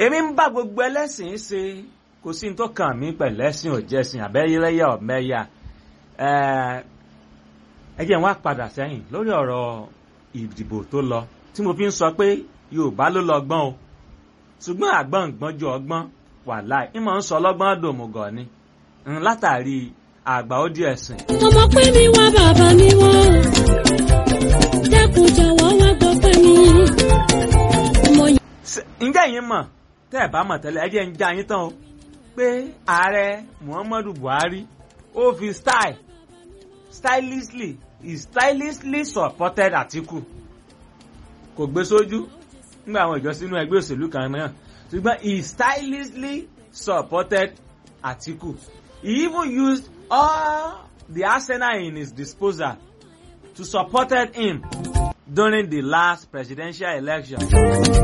èmi ń bá gbogbo ẹlẹ́sìn ṣe kò sí ní tó kàn mí pẹ̀lú ẹ̀sìn òjẹ́sìn àbẹ́yẹlẹ́yà ọ̀mẹ́yà ẹ jẹ́ n wá padà sẹ́yìn lórí ọ̀rọ̀ ìdìbò tó lọ tí mo fi ń sọ pé Yorùbá ló lọ́gbọ́n o ṣùgbọ́n àgbọ̀ngbọ́n ju ọgbọ́n wàláì ìmọ̀ ń sọ lọ́gbọ́n dòmùgọ̀ ni látàrí àgbà ó di ẹ̀sìn. ọmọ pé mi wá bàbá mi wọ́n dẹ́kun jọ̀wọ́ wá gbọ́ pé mi. ǹjẹ́ yín mọ̀ tẹ́ ẹ̀ bá mọ̀ tẹ́lẹ̀ ẹ jẹ́ ń já yín tán o pé ààrẹ Muhammadu Buhari ó fi stylishly supported Atiku kò gbé sójú nígbà àwọn ìjọ sínú ẹgbẹ́ òṣèlú kan náà ṣùgbọ́n he stylishly supported Atiku. He even used all the arsenal in his disposal to support him during the last presidential election.